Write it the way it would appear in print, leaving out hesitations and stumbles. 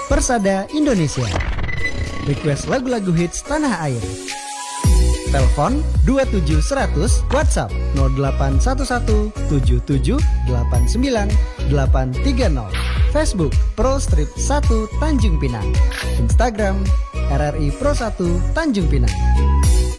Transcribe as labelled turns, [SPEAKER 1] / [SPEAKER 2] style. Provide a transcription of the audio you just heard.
[SPEAKER 1] Persada Indonesia. Request lagu-lagu hits tanah air. Telepon 27100, WhatsApp 0811 77 89 830. Facebook Pro Strip 1 Tanjung Pinang. Instagram RRI Pro 1 Tanjung Pinang.